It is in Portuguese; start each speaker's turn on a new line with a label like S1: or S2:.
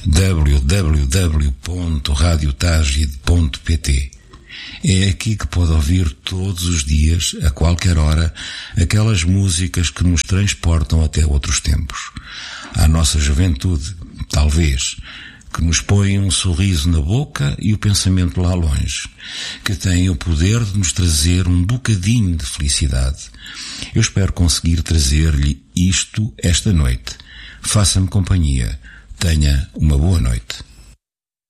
S1: www.radiotagide.pt. É aqui que pode ouvir todos os dias, a qualquer hora, aquelas músicas que nos transportam até outros tempos. À nossa juventude, talvez, que nos põem um sorriso na boca e o pensamento lá longe, que têm o poder de nos trazer um bocadinho de felicidade. Eu espero conseguir trazer-lhe isto esta noite. Faça-me companhia. Tenha uma boa noite.